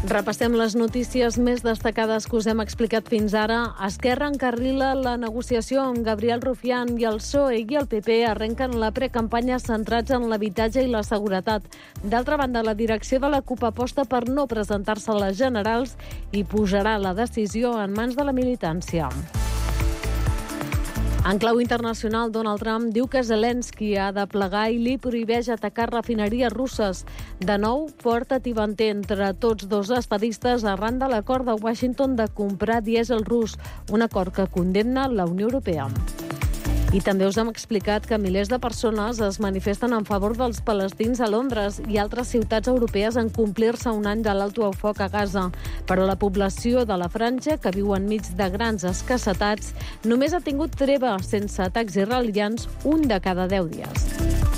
Repassem les notícies més destacades que us hem explicat fins ara. Esquerra encarrila la negociació amb Gabriel Rufián i el PSOE i el PP arrenquen la precampanya centrats en l'habitatge i la seguretat. D'altra banda, la direcció de la CUP aposta per no presentar-se a les generals i posarà la decisió en mans de la militància. En clau internacional, Donald Trump diu que Zelensky ha de plegar i li prohibeix atacar refineries russes. De nou, fort tibanter entre tots dos estadistes arran de l'acord de Washington de comprar dièsel rus, un acord que condemna la Unió Europea. I també us hem explicat que milers de persones es manifesten en favor dels palestins a Londres i altres ciutats europees en complir-se un any de l'alto al foc a Gaza. Però la població de la franja, que viu enmig de grans escassetats, només ha tingut treva sense atacs israelians un de cada 10 dies.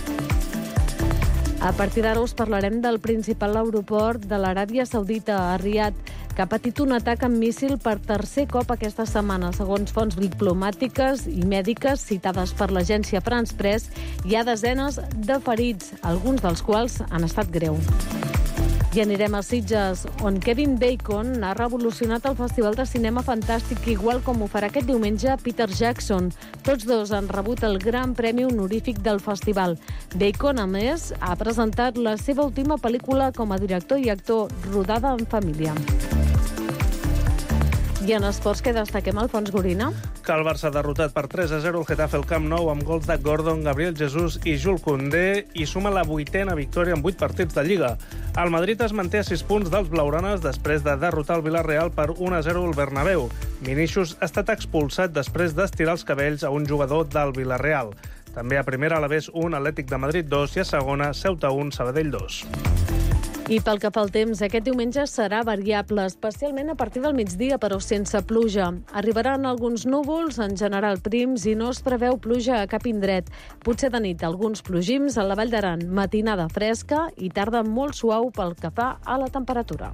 A partir d'ara us parlarem del principal aeroport de l'Aràbia Saudita, a Riad, que ha patit un atac amb míssil per tercer cop aquesta setmana. Segons fonts diplomàtiques i mèdiques citades per l'agència France Press, hi ha desenes de ferits, alguns dels quals han estat greus. I anirem a Sitges, on Kevin Bacon ha revolucionat el Festival de Cinema Fantàstic, igual com ho farà aquest diumenge Peter Jackson. Tots dos han rebut el Gran Premi Honorífic del festival. Bacon, a més, ha presentat la seva última pel·lícula com a director i actor, rodada en família. I en esports, què destaquem, Alfons Gorina? Que el Barça ha derrotat per 3-0 el Getafe al Camp Nou amb gols de Gordon, Gabriel Jesús i Jules Koundé i suma la 8a victòria en 8 partits de Lliga. El Madrid es manté a 6 punts dels blaugranes després de derrotar el Villarreal per 1-0 al Bernabéu. Vinicius ha estat expulsat després d'estirar els cabells a un jugador del Villarreal. També a primera Alavés 1, Atlètic de Madrid 2 i a segona Ceuta 1, Sabadell 2. I pel que fa al temps, aquest diumenge serà variable, especialment a partir del migdia, però sense pluja. Arribaran alguns núvols, en general prims, i no es preveu pluja a cap indret. Potser de nit alguns plogims a la Vall d'Aran, matinada fresca i tarda molt suau pel que fa a la temperatura.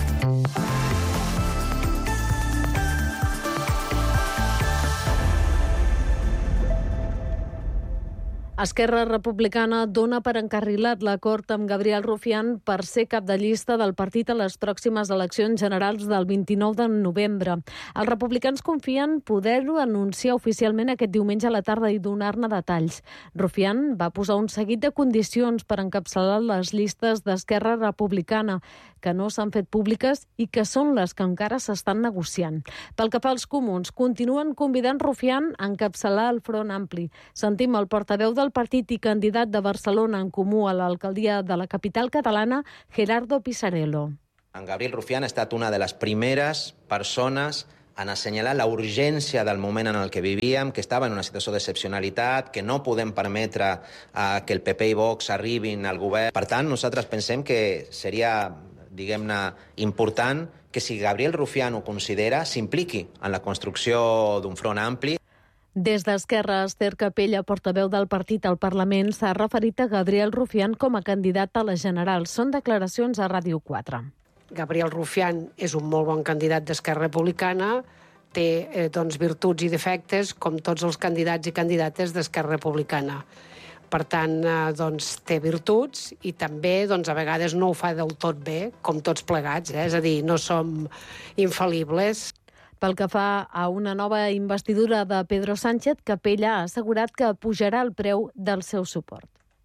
Esquerra Republicana dona per encarrilat l'acord amb Gabriel Rufián per ser cap de llista del partit a les pròximes eleccions generals del 29 de novembre. Els republicans confien poder-ho anunciar oficialment aquest diumenge a la tarda i donar-ne detalls. Rufián va posar un seguit de condicions per encapçalar les llistes d'Esquerra Republicana, que no s'han fet públiques i que són les que encara s'estan negociant. Pel que fa als comuns, continuen convidant Rufián a encapçalar el Front Ampli. Sentim el portaveu del partit i candidat de Barcelona en Comú a l'alcaldia de la capital catalana, Gerardo Pisarello. Gabriel Rufián ha estat una de les primeres persones en assenyalar la urgència del moment en el que vivíem, que estava en una situació d'excepcionalitat, que no podem permetre que el PP i Vox arribin al govern. Per tant, nosaltres pensem que seria, diguem-ne, important que si Gabriel Rufián ho considera, s'impliqui en la construcció d'un front ampli. Des d'Esquerra, Esther Capella, portaveu del partit al Parlament, s'ha referit a Gabriel Rufián com a candidat a les generals. Són declaracions a Ràdio 4. Gabriel Rufián és un molt bon candidat d'Esquerra Republicana, té virtuts i defectes com tots els candidats i candidates d'Esquerra Republicana. Per tant, té virtuts i també a vegades no ho fa del tot bé, com tots plegats, és a dir, no som infal·libles. Pel que fa a una nova investidura de Pedro Sánchez, Capella ha assegurat que pujarà el preu del seu suport.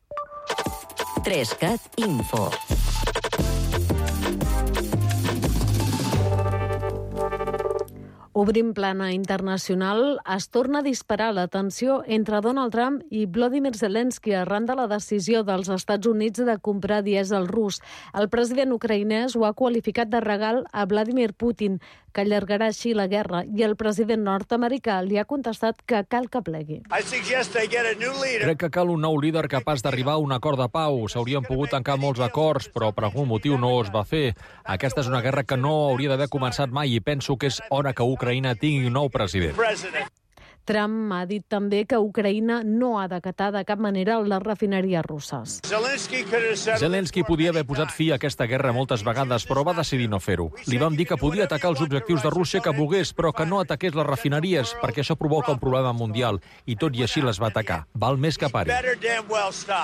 3cat Info. Obrim plana internacional. Es torna a disparar la tensió entre Donald Trump i Volodymyr Zelensky arran de la decisió dels Estats Units de comprar dièsel rus. El president ucraïnès ho ha qualificat de regal a Vladimir Putin, que allargarà així la guerra, i el president nord-americà li ha contestat que cal que plegui. Crec que cal un nou líder capaç d'arribar a un acord de pau. S'haurien pogut tancar molts acords, però per algun motiu no es va fer. Aquesta és una guerra que no hauria d'haver començat mai i penso que és hora que Ucraïna tingui un nou president. Trump ha dit també que Ucraïna no ha d'acatar de cap manera les refineries russes. Zelensky podia haver posat fi a aquesta guerra moltes vegades, però va decidir no fer-ho. Li vam dir que podia atacar els objectius de Rússia que volgués, però que no ataqués les refineries, perquè això provoca un problema mundial, i tot i així les va atacar. Val més que pari.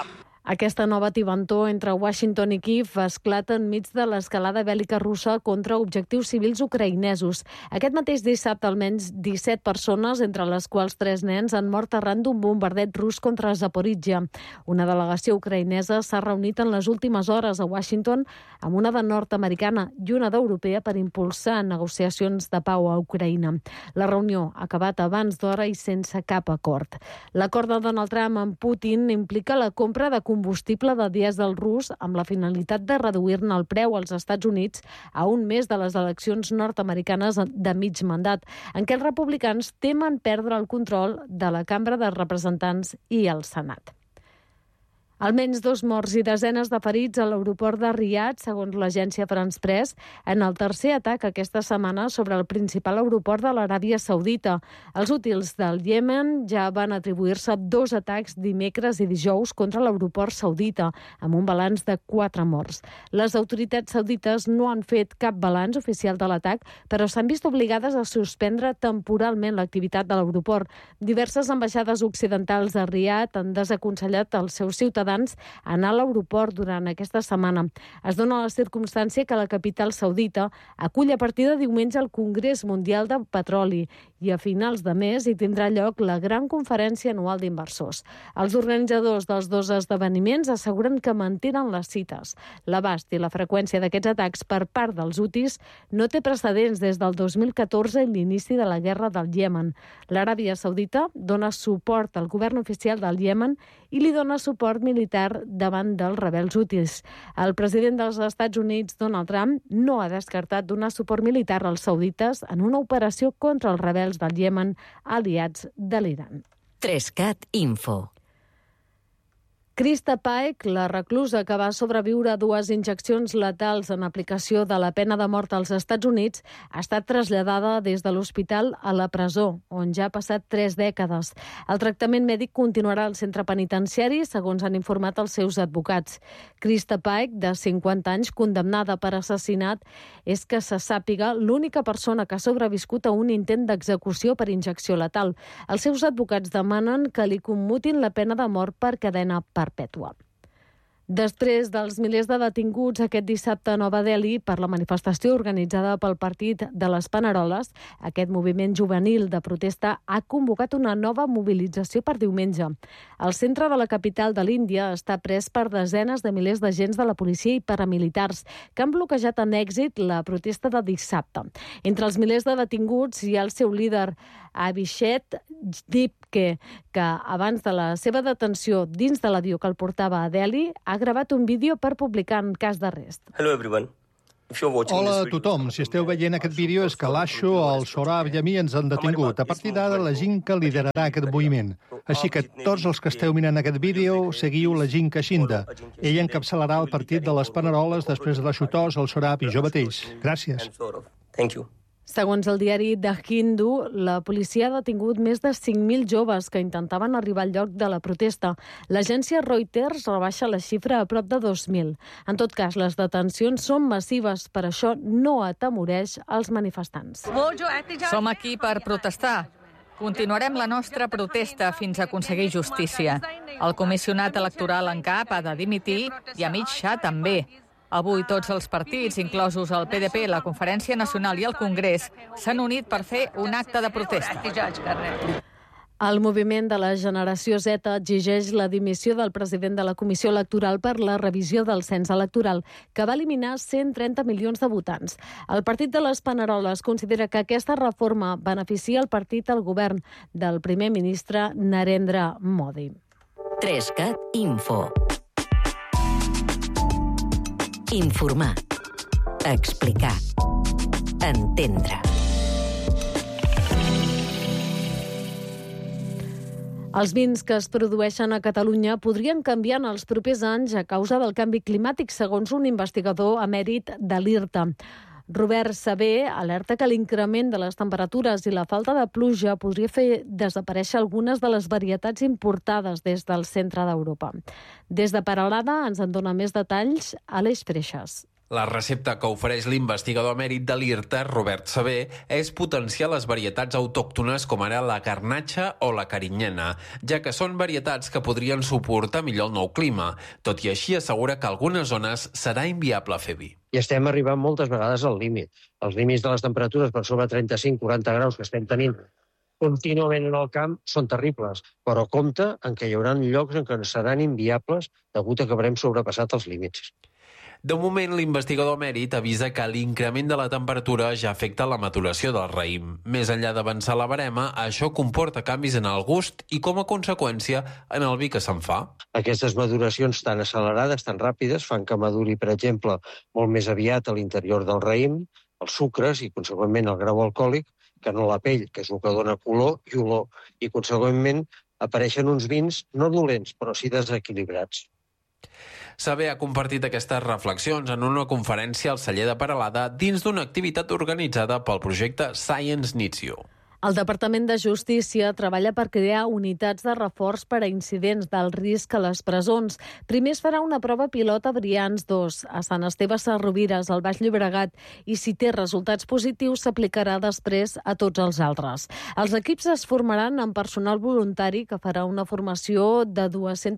Aquesta nova tibantó entre Washington i Kíev esclata enmig de l'escalada bèl·lica russa contra objectius civils ucraïnesos. Aquest mateix dissabte, almenys 17 persones, entre les quals 3 nens, han mort arran d'un bombardeig rus contra Zaporizhia. Una delegació ucraïnesa s'ha reunit en les últimes hores a Washington amb una de nord-americana i una d'europea per impulsar negociacions de pau a Ucraïna. La reunió ha acabat abans d'hora i sense cap acord. L'acord de Donald Trump amb Putin implica la compra de combustible de dièsel rus amb la finalitat de reduir-ne el preu als Estats Units a un mes de les eleccions nord-americanes de mig mandat, en què els republicans temen perdre el control de la Cambra de Representants i el Senat. Almenys 2 morts i desenes de ferits a l'aeroport de Riad, segons l'agència France Press, en el tercer atac aquesta setmana sobre el principal aeroport de l'Aràbia Saudita. Els útils del Iemen ja van atribuir-se 2 atacs dimecres i dijous contra l'aeroport saudita, amb un balanç de 4 morts. Les autoritats saudites no han fet cap balanç oficial de l'atac, però s'han vist obligades a suspendre temporalment l'activitat de l'aeroport. Diverses ambaixades occidentals a Riad han desaconsellat als seus ciutadans anar a l'aeroport durant aquesta setmana. Es dona la circumstància que la capital saudita acull a partir de diumenge el Congrés Mundial de Petroli i a finals de mes hi tindrà lloc la gran conferència anual d'inversors. Els organitzadors dels 2 esdeveniments asseguren que mantenen les cites. L'abast i la freqüència d'aquests atacs per part dels hutis no té precedents des del 2014 i l'inici de la guerra del Iemen. L'Aràbia Saudita dona suport al govern oficial del Iemen i li dona suport militar davant dels rebels hutis. El president dels Estats Units, Donald Trump, no ha descartat donar suport militar als saudites en una operació contra els rebels del Iemen aliats de l'Iran. 3CAT Info. Krista Paek, la reclusa que va sobreviure a 2 injeccions letals en aplicació de la pena de mort als Estats Units, ha estat traslladada des de l'hospital a la presó, on ja ha passat 3 dècades. El tractament mèdic continuarà al centre penitenciari, segons han informat els seus advocats. Krista Paek, de 50 anys, condemnada per assassinat, és que se sàpiga l'única persona que ha sobreviscut a un intent d'execució per injecció letal. Els seus advocats demanen que li commutin la pena de mort per cadena perpètua. Després dels milers de detinguts aquest dissabte a Nova Delhi per la manifestació organitzada pel Partit de les Paneroles, aquest moviment juvenil de protesta ha convocat una nova mobilització per diumenge. El centre de la capital de l'Índia està pres per desenes de milers d'agents de la policia i paramilitars que han bloquejat en èxit la protesta de dissabte. Entre els milers de detinguts hi ha el seu líder, Abhishek Dipke, que abans de la seva detenció dins de l'avió que el portava a Delhi ha gravat un vídeo per publicar en cas d'arrest. Hello everyone. Hola a tothom. Si esteu veient aquest vídeo és que l'Asho, el Sorab i a mi ens han detingut. A partir d'ara, la gent que liderarà aquest moviment. Així que tots els que esteu mirant aquest vídeo, seguiu la Jinka Shinda. Ell encapçalarà el partit de les Paneroles després de l'Ashutós, el Sorab i jo mateix. Gràcies. Thank you. Segons el diari The Hindu, la policia ha detingut més de 5.000 joves que intentaven arribar al lloc de la protesta. L'agència Reuters rebaixa la xifra a prop de 2.000. En tot cas, les detencions són massives, per això no atemoreix els manifestants. Som aquí per protestar. Continuarem la nostra protesta fins a aconseguir justícia. El comissionat electoral en cap ha de dimitir i Amit Shah també. Avui tots els partits, inclosos el PDP, la Conferència Nacional i el Congrés, s'han unit per fer un acte de protesta. El moviment de la generació Z exigeix la dimissió del president de la Comissió Electoral per la revisió del cens electoral, que va eliminar 130 milions de votants. El Partit de les Paneroles considera que aquesta reforma beneficia el partit al govern del primer ministre Narendra Modi. 3CAT Info. Informar. Explicar. Entendre. Els vins que es produeixen a Catalunya podrien canviar en els propers anys a causa del canvi climàtic, segons un investigador emèrit de l'IRTA. Robert Sabé alerta que l'increment de les temperatures i la falta de pluja podria fer desaparèixer algunes de les varietats importades des del centre d'Europa. Des de Peralada ens en dona més detalls Aleix Freixas. La recepta que ofereix l'investigador emèrit de l'IRTA, Robert Saber, és potenciar les varietats autòctones com ara la garnatxa o la carinyena, ja que són varietats que podrien suportar millor el nou clima. Tot i així, assegura que algunes zones serà inviable fer vi. I estem arribant moltes vegades al límit. Els límits de les temperatures per sobre 35-40 graus que estem tenint contínuament en el camp són terribles, però compte en que hi haurà llocs en què seran inviables degut a que haurem sobrepassat els límits. De moment, l'investigador emèrit avisa que l'increment de la temperatura ja afecta la maturació del raïm. Més enllà d'avançar la barema, això comporta canvis en el gust i, com a conseqüència, en el vi que se'n fa. Aquestes maduracions tan accelerades, tan ràpides, fan que maduri, per exemple, molt més aviat a l'interior del raïm, els sucres i, consegüentment, el grau alcohòlic, que no la pell, que és el que dona color i olor. I, consegüentment, apareixen uns vins no dolents, però sí desequilibrats. Saber ha compartit aquestes reflexions en una conferència al celler de Peralada dins d'una activitat organitzada pel projecte Science Needs You. El Departament de Justícia treballa per crear unitats de reforç per a incidents d'alt risc a les presons. Primer es farà una prova pilot a Brians 2, a Sant Esteve Sesrovires, al Baix Llobregat, i si té resultats positius s'aplicarà després a tots els altres. Els equips es formaran amb personal voluntari que farà una formació de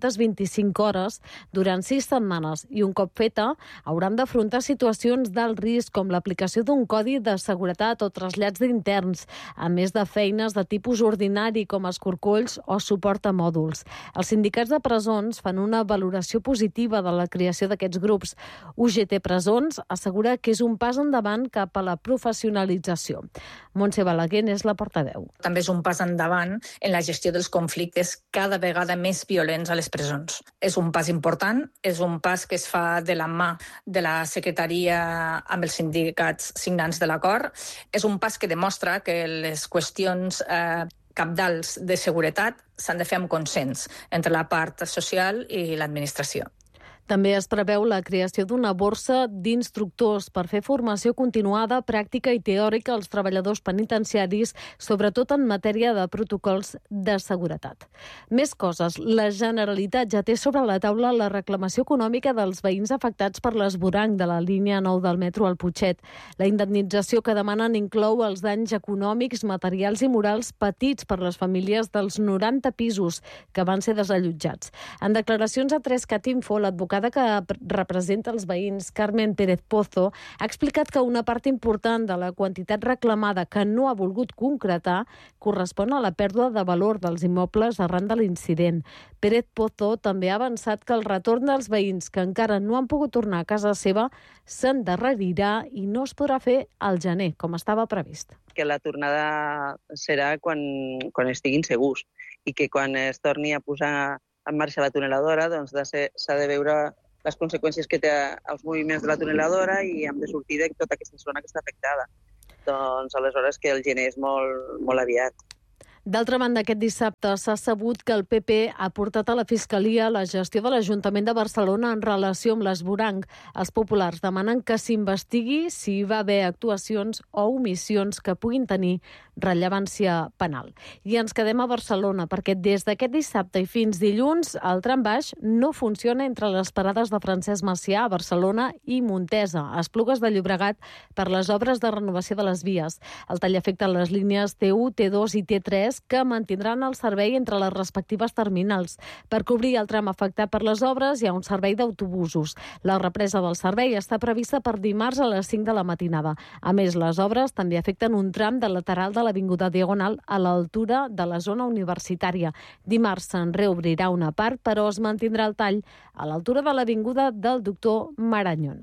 225 hores durant 6 setmanes i un cop feta hauran d'afrontar situacions d'alt risc com l'aplicació d'un codi de seguretat o trasllats d'interns, a més de feines de tipus ordinari com escorcolls o suport a mòduls. Els sindicats de presons fan una valoració positiva de la creació d'aquests grups. UGT Presons assegura que és un pas endavant cap a la professionalització. Montse Balaguer és la portaveu. També és un pas endavant en la gestió dels conflictes cada vegada més violents a les presons. És un pas important, és un pas que es fa de la mà de la Secretaria amb els sindicats signants de l'acord. És un pas que demostra que les qüestions cabdals de seguretat s'han de fer amb consens entre la part social i l'administració. També es preveu la creació d'una borsa d'instructors per fer formació continuada, pràctica i teòrica als treballadors penitenciaris, sobretot en matèria de protocols de seguretat. Més coses. La Generalitat ja té sobre la taula la reclamació econòmica dels veïns afectats per l'esvoranc de la línia 9 del metro al Putxet. La indemnització que demanen inclou els danys econòmics, materials i morals patits per les famílies dels 90 pisos que van ser desallotjats. En declaracions a 3cat Info, l'advocat que representa els veïns, Carmen Pérez Pozo, ha explicat que una part important de la quantitat reclamada que no ha volgut concretar correspon a la pèrdua de valor dels immobles arran de l'incident. Pérez Pozo també ha avançat que el retorn dels veïns que encara no han pogut tornar a casa seva s'endarrerirà i no es podrà fer al gener, com estava previst. Que la tornada serà quan estiguin segurs i que quan es torni a posar en marxa la tuneladora, doncs s'ha de veure les conseqüències que té els moviments de la tuneladora i hem de sortir de tota aquesta zona que està afectada. Doncs aleshores que el gener és molt aviat. D'altra banda, aquest dissabte s'ha sabut que el PP ha portat a la Fiscalia la gestió de l'Ajuntament de Barcelona en relació amb l'esvoranc. Els populars demanen que s'investigui si hi va haver actuacions o omissions que puguin tenir rellevància penal. I ens quedem a Barcelona perquè des d'aquest dissabte i fins dilluns el tram baix no funciona entre les parades de Francesc Macià a Barcelona i Montesa, a Esplugues de Llobregat, per les obres de renovació de les vies. El tall afecta les línies T1, T2 i T3 que mantindran el servei entre les respectives terminals. Per cobrir el tram afectat per les obres hi ha un servei d'autobusos. La represa del servei està prevista per dimarts a les 5 de la matinada. A més, les obres també afecten un tram de lateral de l'Avinguda Diagonal a l'altura de la zona universitària. Dimarts se'n reobrirà una part, però es mantindrà el tall a l'altura de l'Avinguda del Doctor Marañón.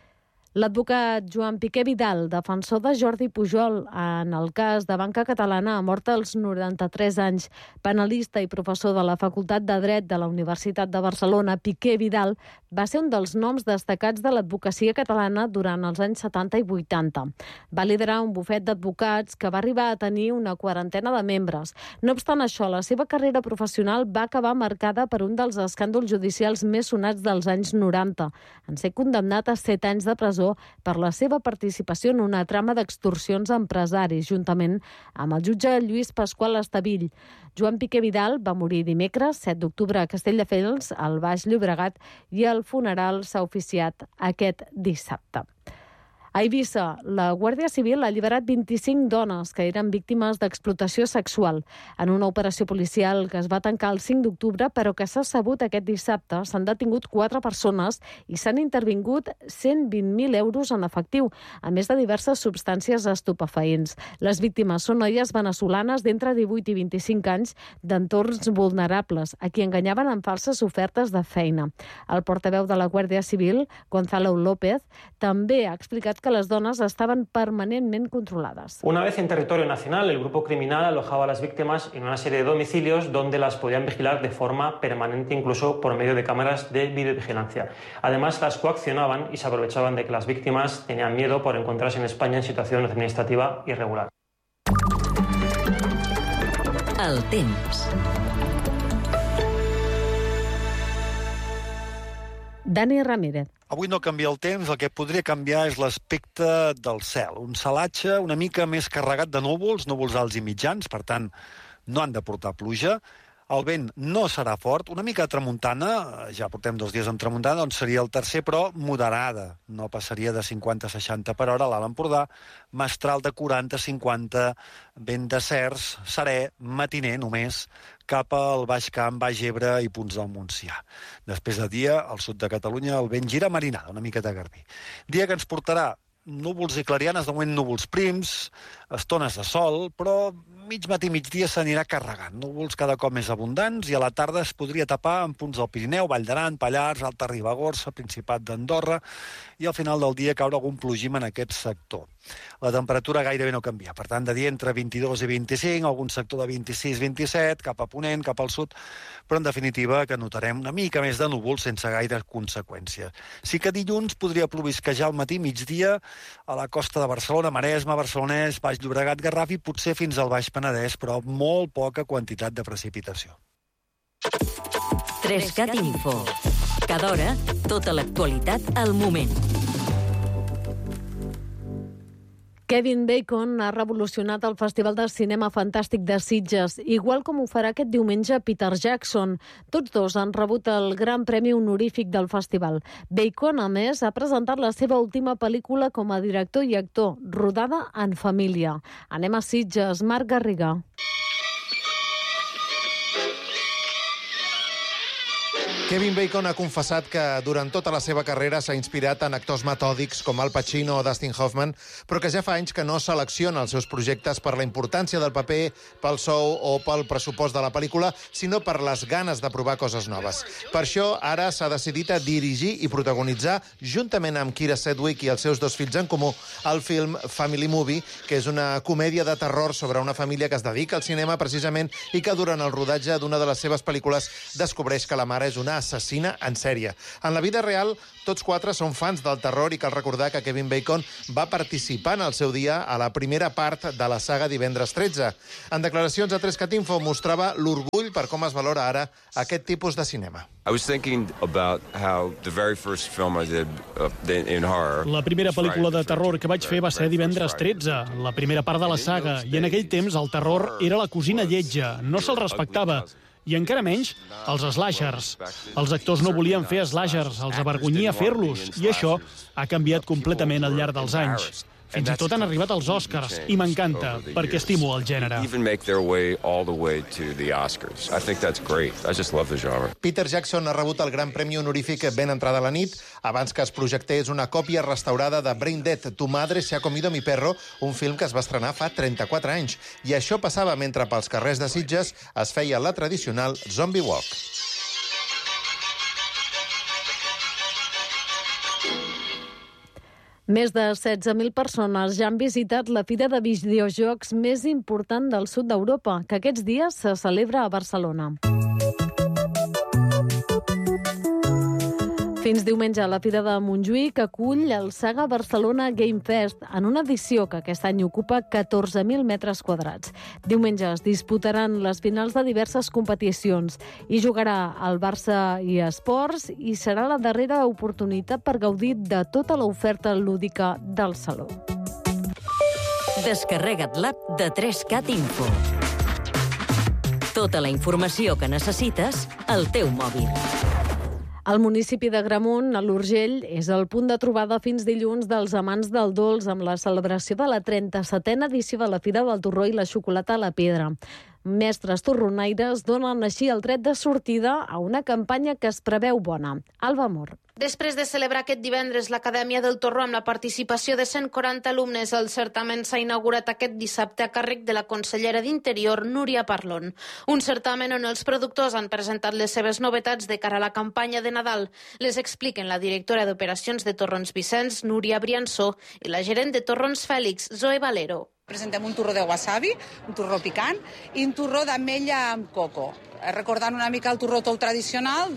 L'advocat Joan Piqué Vidal, defensor de Jordi Pujol en el cas de Banca Catalana, ha mort als 93 anys. Penalista i professor de la Facultat de Dret de la Universitat de Barcelona, Piqué Vidal va ser un dels noms destacats de l'advocacia catalana durant els anys 70 i 80. Va liderar un bufet d'advocats que va arribar a tenir una quarantena de membres. No obstant això, la seva carrera professional va acabar marcada per un dels escàndols judicials més sonats dels anys 90. En ser condemnat a 7 anys de presó presó per la seva participació en una trama d'extorsions a empresaris, juntament amb el jutge Lluís Pasqual Estavill. Joan Piqué Vidal va morir dimecres, 7 d'octubre, a Castelldefels, al Baix Llobregat, i el funeral s'ha oficiat aquest dissabte. A Eivissa, la Guàrdia Civil ha alliberat 25 dones que eren víctimes d'explotació sexual. En una operació policial que es va tancar el 5 d'octubre, però que s'ha sabut aquest dissabte, s'han detingut 4 persones i s'han intervingut 120.000 euros en efectiu, a més de diverses substàncies estupefaents. Les víctimes són noies venezolanes d'entre 18 i 25 anys d'entorns vulnerables, a qui enganyaven amb falses ofertes de feina. El portaveu de la Guàrdia Civil, Gonzalo López, també ha explicat que les dones estaven permanentment controlades. Una vez en territorio nacional, el grupo criminal alojaba a las víctimas en una serie de domicilios donde las podían vigilar de forma permanente, incluso por medio de cámaras de videovigilancia. Además, las coaccionaban y se aprovechaban de que las víctimas tenían miedo por encontrarse en España en situación administrativa irregular. El temps. Dani Ramírez. Avui no canvia el temps, el que podria canviar és l'aspecte del cel. Un celatge una mica més carregat de núvols alts i mitjans, per tant, no han de portar pluja. El vent no serà fort, una mica de tramuntana, ja portem 2 dies amb tramuntana, doncs seria el tercer, però moderada. No passaria de 50 a 60 per hora a l'Alt Empordà, mestral de 40-50, vent de cerç, serè, matiner només, cap al Baix Camp, Baix Ebre i punts del Montsià. Després de dia, al sud de Catalunya, el vent gira marinada, una miqueta de garbí. Dia que ens portarà núvols i clarianes, de moment núvols prims, estones de sol, però mig matí, migdia s'anirà carregant. Núvols cada cop més abundants i a la tarda es podria tapar en punts del Pirineu, Vall d'Aran, Pallars, Alta Ribagorça, Principat d'Andorra i al final del dia caure algun plogim en aquest sector. La temperatura gairebé no canvia, per tant, de dia entre 22 i 25, algun sector de 26-27, cap a Ponent, cap al sud, però en definitiva que notarem una mica més de núvols sense gaire conseqüències. Sí que dilluns podria plovisquejar al matí, migdia, a la costa de Barcelona, Maresme, Barcelonès, Baix Llobregat, Garraf i potser fins al Baix Penedès, però molt poca quantitat de precipitació. 3CAT Info. Cada hora, tota l'actualitat al moment. Kevin Bacon ha revolucionat el Festival de Cinema Fantàstic de Sitges, igual com ho farà aquest diumenge Peter Jackson. Tots dos han rebut el Gran Premi Honorífic del festival. Bacon, a més, ha presentat la seva última pel·lícula com a director i actor, rodada en família. Anem a Sitges, Marc Garriga. Kevin Bacon ha confessat que durant tota la seva carrera s'ha inspirat en actors metòdics com Al Pacino o Dustin Hoffman, però que ja fa anys que no selecciona els seus projectes per la importància del paper, pel sou o pel pressupost de la pel·lícula, sinó per les ganes de provar coses noves. Per això, ara s'ha decidit a dirigir i protagonitzar, juntament amb Kira Sedgwick i els seus 2 fills en comú, el film Family Movie, que és una comèdia de terror sobre una família que es dedica al cinema precisament i que durant el rodatge d'una de les seves pel·lícules descobreix que la mare és una assassina en sèrie. En la vida real, tots 4 són fans del terror i cal recordar que Kevin Bacon va participar en el seu dia a la primera part de la saga Divendres 13. En declaracions a 3CAT Info mostrava l'orgull per com es valora ara aquest tipus de cinema. La primera pel·lícula de terror que vaig fer va ser Divendres 13, la primera part de la saga, i en aquell temps el terror era la cosina lletja, no se'l respectava. I encara menys els slashers. Els actors no volien fer slashers, els avergonyia fer-los, i això ha canviat completament al llarg dels anys. Fins i tot han arribat als Oscars, i m'encanta, perquè estimo el gènere. Peter Jackson ha rebut el Gran Premi Honorífic ben entrada la nit, abans que es projectés una còpia restaurada de Brain Dead, Tu madre se ha comido mi perro, un film que es va estrenar fa 34 anys. I això passava mentre pels carrers de Sitges es feia la tradicional Zombie Walk. Més de 16.000 persones ja han visitat la fira de videojocs més important del sud d'Europa, que aquests dies se celebra a Barcelona. Fins diumenge a la Fira de Montjuïc acull el Saga Barcelona Game Fest en una edició que aquest any ocupa 14.000 metres quadrats. Diumenge es disputaran les finals de diverses competicions. Hi jugarà el Barça i Esports i serà la darrera oportunitat per gaudir de tota l'oferta lúdica del saló. Descarrega't l'app de 3CAT Info. Tota la informació que necessites al teu mòbil. El municipi d'Agramunt, a l'Urgell, és el punt de trobada fins dilluns dels amants del dolç amb la celebració de la 37a edició de la Fira del Torró i la Xocolata a la Pedra. Mestres torronaires donen així el tret de sortida a una campanya que es preveu bona. Alba Mor. Després de celebrar aquest divendres l'Acadèmia del Torró amb la participació de 140 alumnes, el certamen s'ha inaugurat aquest dissabte a càrrec de la consellera d'Interior, Núria Parlon. Un certamen on els productors han presentat les seves novetats de cara a la campanya de Nadal. Les expliquen la directora d'Operacions de Torrons Vicenç, Núria Briansó, i la gerent de Torrons Fèlix, Zoe Valero. Presentem un torró de wasabi, un torró picant i un torró d'ametlla amb coco, recordant una mica el torró tou tradicional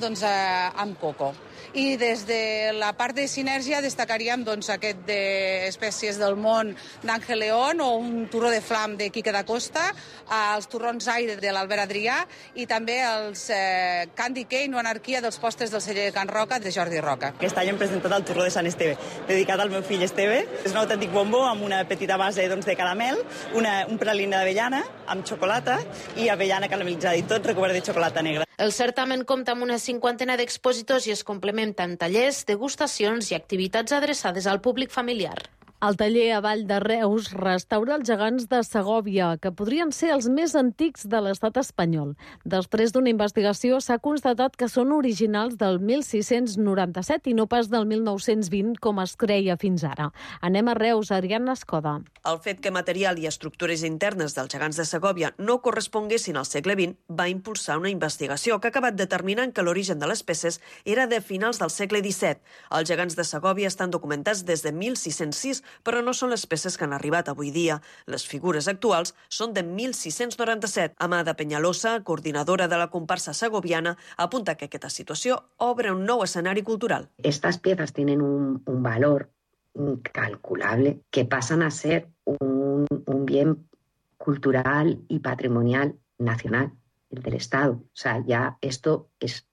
amb coco. I des de la part de Sinergia destacaríem aquest d'espècies del món d'Àngel León o un torró de flam de Quique da Costa, els torrons aire de l'Albert Adrià i també els Candy Cane o Anarquia dels postres del celler de Can Roca de Jordi Roca. Aquest any hem presentat el torró de Sant Esteve, dedicat al meu fill Esteve. És un autèntic bombó amb una petita base de caramel, un pralina d'avellana amb xocolata i avellana caramelitzada i tot recobert de xocolata negra. El certamen compta amb una 50 d'expositors i es complementa amb tallers, degustacions i activitats adreçades al públic familiar. El taller a Vall de Reus restaura els gegants de Segòvia, que podrien ser els més antics de l'estat espanyol. Després d'una investigació s'ha constatat que són originals del 1697 i no pas del 1920, com es creia fins ara. Anem a Reus, Ariadna Escoda. El fet que material i estructures internes dels gegants de Segòvia no corresponguessin al segle XX va impulsar una investigació que ha acabat determinant que l'origen de les peces era de finals del segle XVII. Els gegants de Segòvia estan documentats des de 1606, però no són les peces que han arribat avui dia. Les figures actuals són de 1697. Amada Peñalosa, coordinadora de la comparsa segoviana, apunta que aquesta situació obre un nou escenari cultural. Estas piezas tienen un valor incalculable que pasan a ser un bien cultural y patrimonial nacional, el del Estado. O sea, ya esto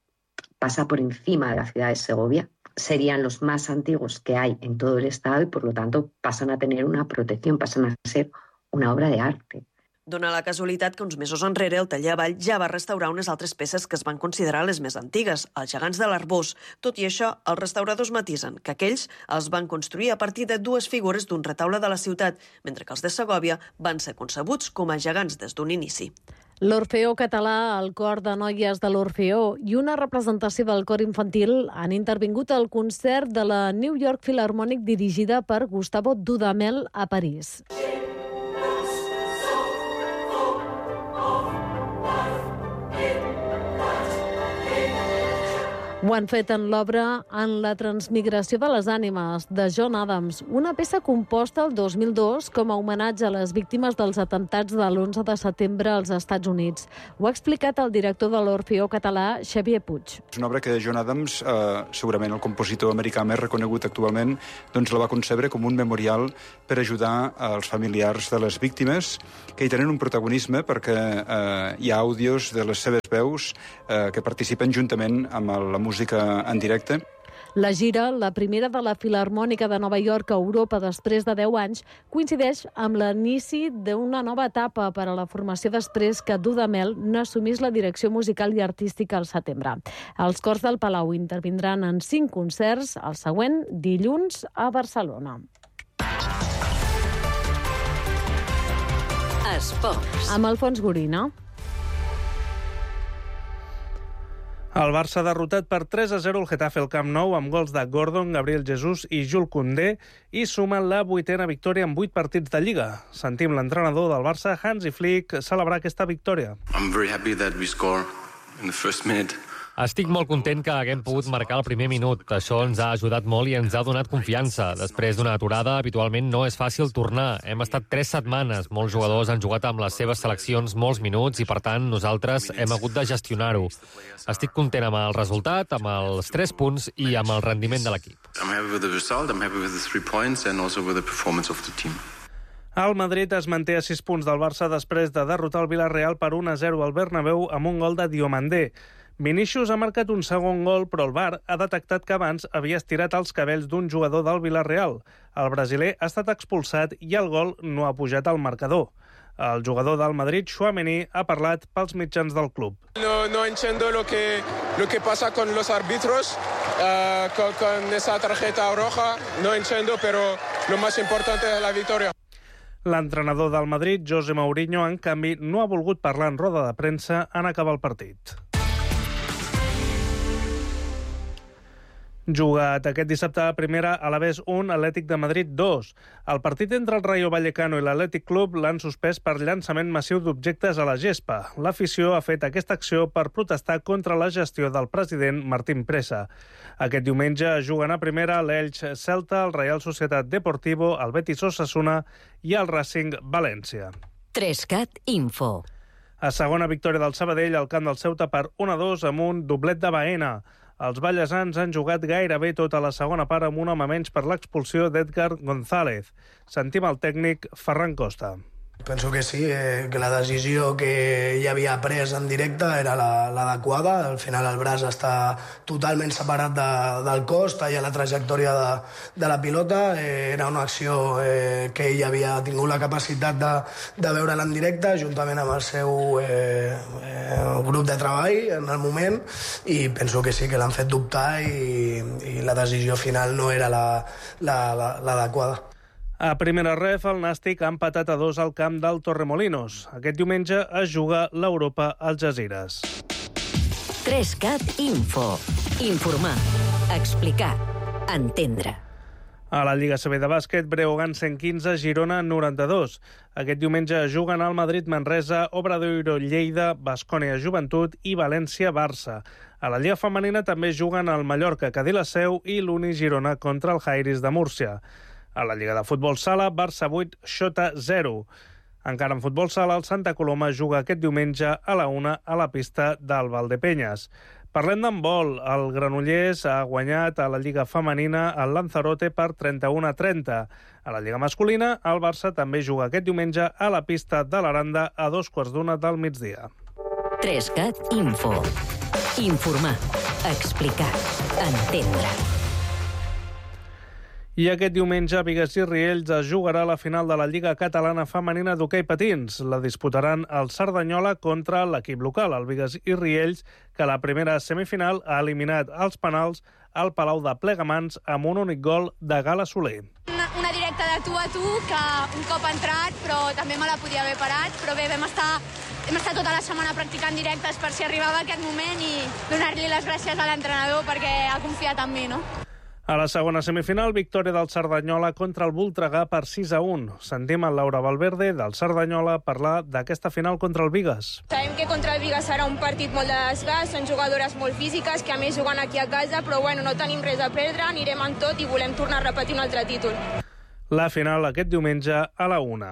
pasa por encima de la ciudad de Segovia. Serían los más antiguos que hay en todo el Estado y, por lo tanto, pasan a tener una protección, pasan a ser una obra de arte. Dóna la casualitat que uns mesos enrere el taller Avall ja va restaurar unes altres peces que es van considerar les més antigues, els gegants de l'Arbós. Tot i això, els restauradors matisen que aquells els van construir a partir de dues figures d'un retaule de la ciutat, mentre que els de Segòvia van ser concebuts com a gegants des d'un inici. L'Orfeó Català, el cor de noies de l'Orfeó i una representació del cor infantil han intervingut al concert de la New York Philharmonic dirigida per Gustavo Dudamel a París. Ho han fet en l'obra En la transmigració de les ànimes, de John Adams, una peça composta el 2002 com a homenatge a les víctimes dels atemptats de l'11 de setembre als Estats Units. Ho ha explicat el director de l'Orfeó Català, Xavier Puig. És una obra que John Adams, segurament el compositor americà més reconegut actualment, doncs la va concebre com un memorial per ajudar als familiars de les víctimes, que hi tenen un protagonisme perquè hi ha àudios de les seves veus que participen juntament amb la música en directe. La gira, la primera de la Filharmònica de Nova York a Europa després de 10 anys, coincideix amb l'inici d'una nova etapa per a la formació després que Dudamel n'assumís la direcció musical i artística al setembre. Els cors del Palau intervindran en 5 concerts, el següent dilluns a Barcelona. Esports. Amb Alfons Gorina. El Barça ha derrotat per 3-0 el Getafe al Camp Nou amb gols de Gordon, Gabriel Jesús i Jules Koundé i suma la 8a victòria en 8 partits de Lliga. Sentim l'entrenador del Barça, Hansi Flick, celebrar aquesta victòria. I'm very happy that we score in the first minute Estic molt content que haguem pogut marcar el primer minut. Això ens ha ajudat molt i ens ha donat confiança. Després d'una aturada, habitualment no és fàcil tornar. Hem estat 3 setmanes. Molts jugadors han jugat amb les seves seleccions molts minuts i, per tant, nosaltres hem hagut de gestionar-ho. Estic content amb el resultat, amb els 3 punts i amb el rendiment de l'equip. El Madrid es manté a 6 punts del Barça després de derrotar el Villarreal per 1-0 al Bernabéu amb un gol de Diomandé. Vinícius ha marcat un segon gol, però el VAR ha detectat que abans havia estirat els cabells d'un jugador del Villarreal. El brasiler ha estat expulsat i el gol no ha pujat al marcador. El jugador del Madrid, Tchouaméni, ha parlat pels mitjans del club. No entiendo lo que pasa con los árbitros, con esa tarjeta roja. No entiendo, pero lo más importante es la victoria. L'entrenador del Madrid, José Mourinho, en canvi, no ha volgut parlar en roda de premsa en acabar el partit. Jugat aquest dissabte a primera, Alavés 1, Atlètic de Madrid 2. El partit entre el Rayo Vallecano i l'Atlètic Club l'han suspès per llançament massiu d'objectes a la gespa. L'afició ha fet aquesta acció per protestar contra la gestió del president Martín Presa. Aquest diumenge juguen a primera l'Elx Celta, el Real Societat Deportivo, el Betis Osasuna i el Racing València. 3CAT Info. A segona, victòria del Sabadell al camp del Ceuta per 1-2 amb un doblet de Baena. Els ballesans han jugat gairebé tota la segona part amb un home menys per l'expulsió d'Edgar González. Sentim el tècnic Ferran Costa. Penso que sí, que la decisió que ja havia pres en directe era l'adequada. Al final el braç està totalment separat del cos, talla la trajectòria de la pilota. Era una acció que ell havia tingut la capacitat de veure-la en directe, juntament amb el seu grup de treball en el moment, i penso que sí, que l'han fet dubtar i la decisió final no era l'adequada. A primera ref, el Nàstic ha empatat a 2 al camp del Torremolinos. Aquest diumenge es juga l'Europa Algesires. 3CAT Info. Informar, explicar, entendre. A la Lliga CB de bàsquet, Breogán 115, Girona 92. Aquest diumenge juguen al Madrid-Manresa, Obradoiro Lleida, Baskonia Joventut i València-Barça. A la Lliga femenina també juguen el Mallorca-Cadí-la-Seu i l'Uni Girona contra el Jairis de Múrcia. A la Lliga de Futbol Sala, Barça 8, Xota 0. Encara en futbol sala, el Santa Coloma juga aquest diumenge a la 1 a la pista del Valdepeñas. Parlem d'handbol. El Granollers ha guanyat a la Lliga femenina el Lanzarote per 31-30. A la Lliga masculina, el Barça també juga aquest diumenge a la pista de l'Aranda a 2:15 del migdia. 3CAT Info. Informar, explicar, entendre. I aquest diumenge a Bigues i Riells es jugarà la final de la Lliga Catalana Femenina d'Hoquei Patins. La disputaran el Cerdanyola contra l'equip local, el Bigues i Riells, que la primera semifinal ha eliminat als penals al Palau de Plegamans amb un únic gol de Gala Soler. Una directa de tu a tu que un cop entrat, però també me la podia haver parat, però bé, hem estat tota la setmana practicant directes per si arribava aquest moment i donar-li les gràcies a l'entrenador perquè ha confiat en mi, no? A la segona semifinal, victòria del Cerdanyola contra el Voltregà per 6-1. Sentim a Laura Valverde, del Cerdanyola, parlar d'aquesta final contra el Bigues. Sabem que contra el Bigues serà un partit molt de desgast, són jugadores molt físiques, que a més juguen aquí a casa, però bueno, no tenim res a perdre, anirem amb tot i volem tornar a repetir un altre títol. La final aquest diumenge a la 1.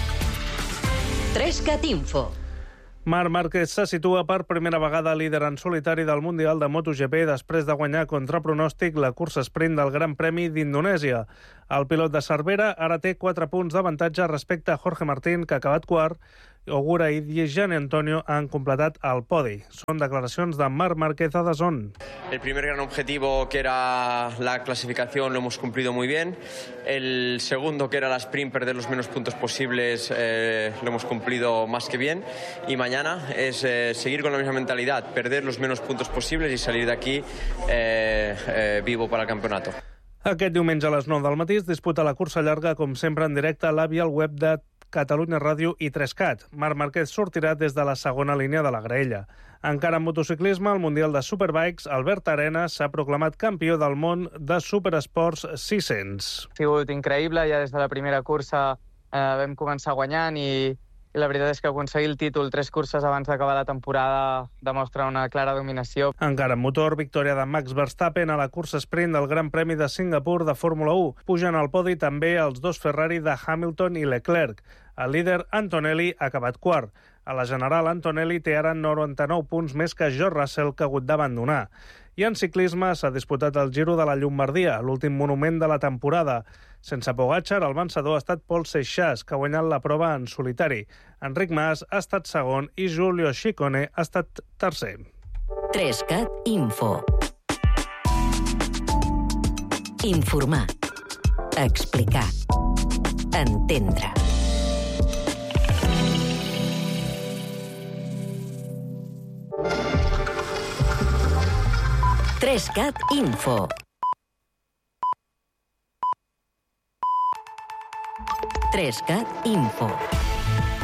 3CAT Info. Marc Márquez se situa per primera vegada líder en solitari del Mundial de MotoGP després de guanyar contra pronòstic la cursa sprint del Gran Premi d'Indonèsia. El pilot de Cervera ara té 4 punts d'avantatge respecte a Jorge Martín, que ha acabat quart. Ogura i Gianni Antonio han completat el podi. Són declaracions de Marc Márquez a DAZN. El primer gran objetivo, que era la clasificación, lo hemos cumplido muy bien. El segundo, que era la sprint, perder los menos puntos posibles, lo hemos cumplido más que bien. Y mañana es seguir con la misma mentalidad, perder los menos puntos posibles y salir de aquí vivo para el campeonato. Aquest diumenge a les 9 del matí es disputa la cursa llarga, com sempre, en directe a l'AVI, al web de Catalunya Ràdio i 3CAT. Marc Márquez sortirà des de la segona línia de la graella. Encara en motociclisme, al Mundial de Superbikes, Albert Arenas s'ha proclamat campió del món de Superesports 600. Ha sigut increïble, ja des de la primera cursa vam començar guanyant i i la veritat és que aconseguir el títol 3 curses abans d'acabar la temporada demostra una clara dominació. Encara en motor, victòria de Max Verstappen a la cursa sprint del Gran Premi de Singapur de Fórmula 1. Pugen al podi també els dos Ferrari de Hamilton i Leclerc. El líder Antonelli ha acabat quart. A la general, Antonelli té ara 99 punts més que George Russell, que ha hagut d'abandonar. I en ciclisme s'ha disputat el Giro de la Llombardia, l'últim monument de la temporada. Sense Pogačar, el vencedor ha estat Paul Seixas, que ha guanyat la prova en solitari. Enric Mas ha estat segon i Giulio Ciccone ha estat tercer. 3CAT Info. Informar. Explicar. Entendre. Trescat Info. Trescat Info.